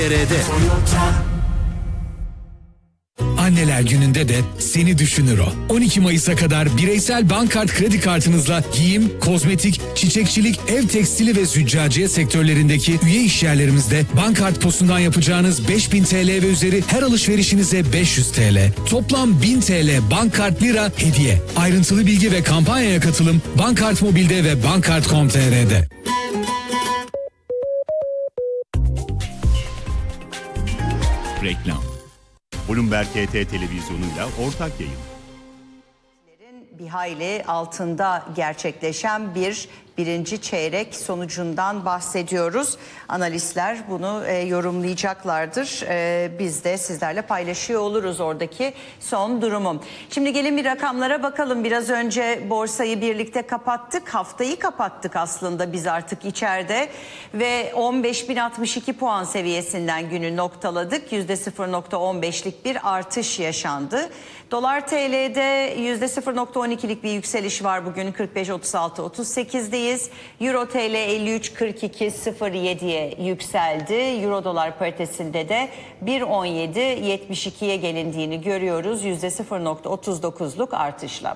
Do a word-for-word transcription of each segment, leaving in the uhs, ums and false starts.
Anneler Günü'nde de seni düşünür o. on iki Mayıs'a kadar bireysel Bankart kredi kartınızla giyim, kozmetik, çiçekçilik, ev tekstili ve züccaciye sektörlerindeki üye işyerlerimizde Bankart posundan yapacağınız beş bin T L ve üzeri her alışverişinize beş yüz T L. Toplam bin T L Bankart Lira hediye. Ayrıntılı bilgi ve kampanyaya katılım Bankart Mobil'de ve bankart nokta com nokta t r'de. Reklam. Bloomberg T T televizyonuyla ortak yayın. Bir hayli altında gerçekleşen bir birinci çeyrek sonucundan bahsediyoruz. Analistler bunu e, yorumlayacaklardır. E, biz de sizlerle paylaşıyor oluruz oradaki son durumu. Şimdi gelin bir rakamlara bakalım. Biraz önce borsayı birlikte kapattık. Haftayı kapattık aslında biz artık içeride. Ve on beş bin altmış iki puan seviyesinden günü noktaladık. yüzde sıfır nokta on beşlik bir artış yaşandı. Dolar T L'de yüzde sıfır nokta on ikilik bir yükseliş var bugün, kırk beş otuz altı otuz sekizdeyiz. Euro T L elli üç kırk iki sıfır yediye yükseldi. Euro dolar paritesinde de bir on yedi yetmiş ikiye gelindiğini görüyoruz. yüzde sıfır nokta otuz dokuzluk artışla.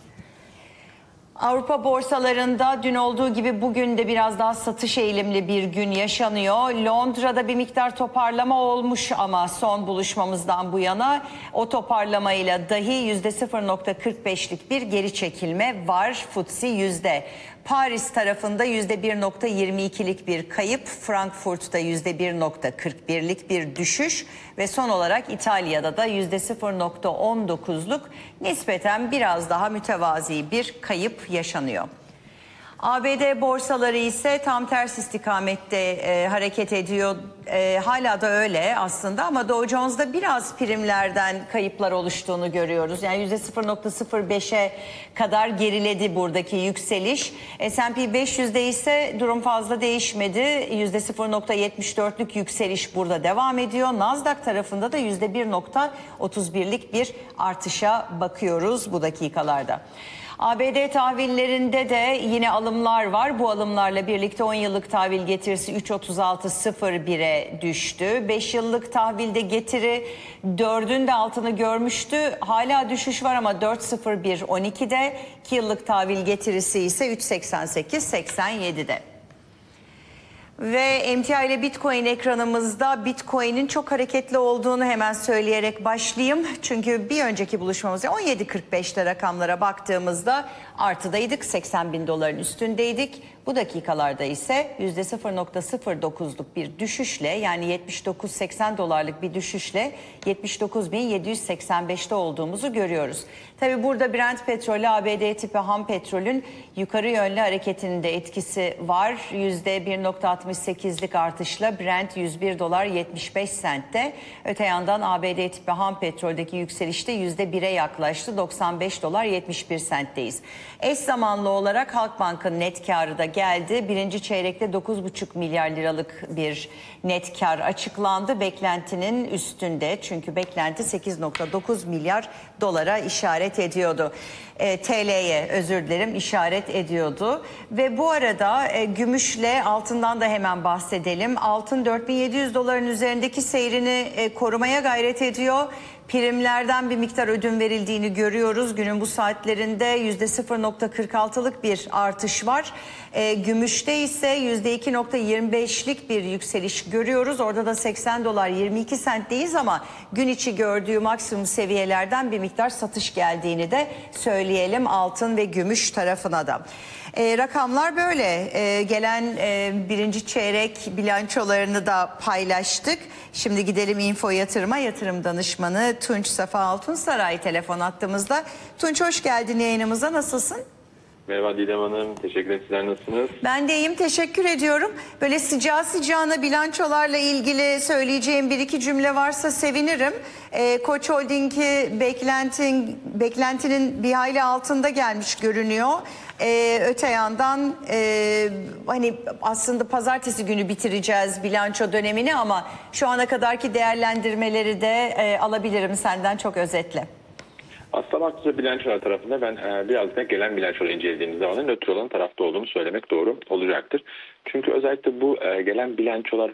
Avrupa borsalarında dün olduğu gibi bugün de biraz daha satış eğilimli bir gün yaşanıyor. Londra'da bir miktar toparlama olmuş ama son buluşmamızdan bu yana o toparlamayla dahi yüzde sıfır nokta kırk beşlik bir geri çekilme var F T S E yüzde. Paris tarafında yüzde bir nokta yirmi ikilik bir kayıp, Frankfurt'ta yüzde bir nokta kırk birlik bir düşüş ve son olarak İtalya'da da yüzde sıfır nokta on dokuzluk nispeten biraz daha mütevazi bir kayıp yaşanıyor. A B D borsaları ise tam ters istikamette e, hareket ediyor. E, hala da öyle aslında ama Dow Jones'da biraz primlerden kayıplar oluştuğunu görüyoruz. Yani yüzde sıfır nokta sıfır beşe kadar geriledi buradaki yükseliş. S and P beş yüzde ise durum fazla değişmedi. yüzde sıfır nokta yetmiş dörtlük yükseliş burada devam ediyor. Nasdaq tarafında da yüzde bir nokta otuz birlik bir artışa bakıyoruz bu dakikalarda. A B D tahvillerinde de yine alımlar var. Bu alımlarla birlikte on yıllık tahvil getirisi üç nokta otuz altı sıfır bire düştü. beş yıllık tahvilde getiri dördün de altını görmüştü. Hala düşüş var ama dört nokta sıfır bir on ikide. iki yıllık tahvil getirisi ise üç nokta seksen sekiz seksen yedide. Ve emtia ile Bitcoin ekranımızda. Bitcoin'in çok hareketli olduğunu hemen söyleyerek başlayayım. Çünkü bir önceki buluşmamızda on yedi kırk beşte rakamlara baktığımızda artıdaydık. seksen bin doların üstündeydik. Bu dakikalarda ise yüzde sıfır nokta sıfır dokuzluk bir düşüşle, yani yetmiş dokuz seksen dolarlık bir düşüşle yetmiş dokuz bin yedi yüz seksen beşte olduğumuzu görüyoruz. Tabi burada Brent petrolü, A B D tipi ham petrolün yukarı yönlü hareketinde etkisi var. yüzde bir nokta altmış sekizlik artışla Brent yüz bir dolar yetmiş beş sentte. Öte yandan A B D tipi ham petroldeki yükselişte yüzde bire yaklaştı. doksan beş dolar yetmiş bir sentteyiz. Eş zamanlı olarak Halkbank'ın net karı da geldi. Birinci çeyrekte dokuz buçuk milyar liralık bir net kar açıklandı. Beklentinin üstünde, çünkü beklenti sekiz nokta dokuz milyar dolara işaret ediyordu. E, T L'ye özür dilerim işaret ediyordu. Ve bu arada e, gümüşle altından da hemen bahsedelim. Altın dört bin yedi yüz doların üzerindeki seyrini e, korumaya gayret ediyor. Primlerden bir miktar ödün verildiğini görüyoruz. Günün bu saatlerinde yüzde sıfır nokta kırk altılık bir artış var. E, gümüşte ise yüzde iki nokta yirmi beşlik bir yükseliş görüyoruz. Orada da seksen dolar yirmi iki sentteyiz ama gün içi gördüğü maksimum seviyelerden bir miktar satış geldiğini de söyleyelim altın ve gümüş tarafına da. E, rakamlar böyle. E, gelen e, birinci çeyrek bilançolarını da paylaştık. Şimdi gidelim Info Yatırım'a. Yatırım danışmanı Tunç Safa Altunsaray telefon attığımızda. Tunç, hoş geldin yayınımıza. Nasılsın? Merhaba Didem Hanım. Teşekkür ederim. Sizler nasılsınız? Ben de iyiyim. Teşekkür ediyorum. Böyle sıcağı sıcağına bilançolarla ilgili söyleyeceğim bir iki cümle varsa sevinirim. Ee, Koç Holding'i beklentin, beklentinin bir hayli altında gelmiş görünüyor. Ee, öte yandan e, hani aslında pazartesi günü bitireceğiz bilanço dönemini ama şu ana kadarki değerlendirmeleri de e, alabilirim senden çok özetle. Aslında baktığımızda bilançolar tarafında ben e, biraz da gelen bilançoları incelediğimiz zaman nötr olan tarafta olduğunu söylemek doğru olacaktır. Çünkü özellikle bu e, gelen bilançolar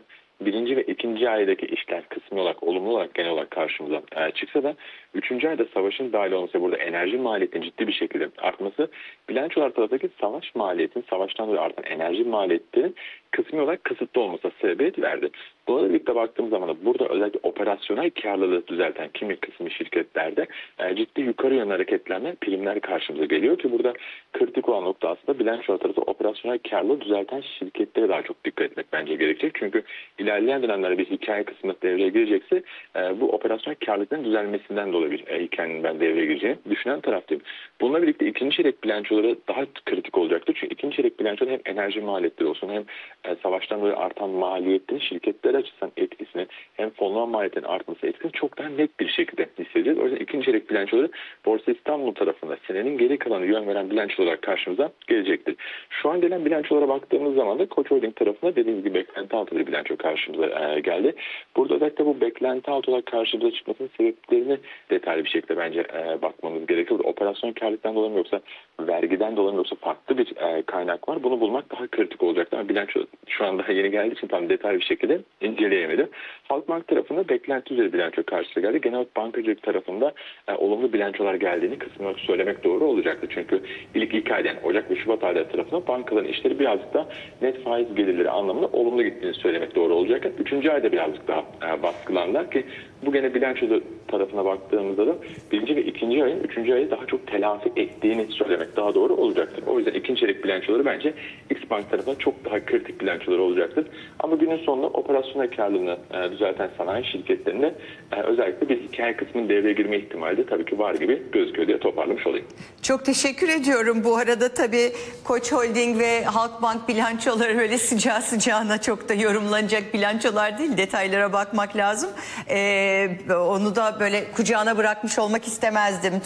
birinci ve ikinci aydaki işler kısmi olarak, olumlu olarak genel olarak karşımıza e, çıksa da üçüncü ayda savaşın dahil olması, burada enerji maliyetinin ciddi bir şekilde artması, bilançolar taraftaki savaş maliyetinin, savaştan dolayı artan enerji maliyetinin kısmi olarak kısıtlı olmasına sebebiyet verdi. Buna birlikte baktığımız zaman da burada özellikle operasyonel karlılığı düzelten kimi kısmi şirketlerde e, ciddi yukarı yönlü hareketlenme primler karşımıza geliyor ki burada kritik olan nokta aslında bilanço tarafı operasyonel karlılığı düzelten şirketlere daha çok dikkat etmek bence gerekecek. Çünkü ilerleyen dönemlerde bir hikaye kısmında devreye girecekse e, bu operasyonel karlılıkların düzelmesinden dolayı bir e, hikayenin ben devreye gireceğini düşünen taraftayım. Bununla birlikte ikinci çeyrek bilançoları daha kritik olacaktır. Çünkü ikinci çeyrek bilançoda hem enerji maliyetleri olsun hem e, savaştan dolayı artan maliyetlerin şirketler açısından etkisini hem fonlama maliyetinin artması etkisini çok daha net bir şekilde hissedeceğiz. O yüzden ikinci çeyrek bilançoları Borsa İstanbul tarafında senenin geri kalanı yön veren bilanço olarak karşımıza gelecektir. Şu an gelen bilançolara baktığımız zaman da Koç Holding tarafında dediğimiz gibi beklenti altı bir bilanço karşımıza e, geldi. Burada özellikle bu beklenti altı olarak karşımıza çıkmasının sebeplerini detaylı bir şekilde bence e, bakmamız gerekiyor. Burada operasyon karlılıktan dolayı mı yoksa vergiden dolayı mı yoksa farklı bir e, kaynak var. Bunu bulmak daha kritik olacaktır. Ama bilanço şu an daha yeni geldiği için tam detaylı bir şekilde inceleyemedim. Halkbank tarafında beklenti üzeri bilanço karşısına geldi. Genel olarak bankacılık tarafında e, olumlu bilançolar geldiğini kısmen olarak söylemek doğru olacaktır. Çünkü ilk iki aydan Ocak ve Şubat ayları tarafında bankaların işleri birazcık da net faiz gelirleri anlamında olumlu gittiğini söylemek doğru olacaktır. Üçüncü ayda birazcık daha e, baskılandılar ki bu gene bilanço tarafına baktığımızda da birinci ve ikinci ayın üçüncü ayı daha çok telafi ettiğini söylemek daha doğru olacaktır. O yüzden ikinci çeyrek bilançoları bence X Bank tarafından çok daha kritik bilançolar olacaktır. Ama günün sonunda operasyonel karlılığını e, düzelten sanayi şirketlerinde e, özellikle bir hikaye kısmının devreye girme ihtimali de tabii ki var gibi gözüküyor diye toparlamış olayım. Çok teşekkür ediyorum. Bu arada tabii Koç Holding ve Halkbank bilançoları öyle sıcağı sıcağına çok da yorumlanacak bilançolar değil. Detaylara bakmak lazım. Ee, onu da böyle kucağına bırakmış olmak istemezdim.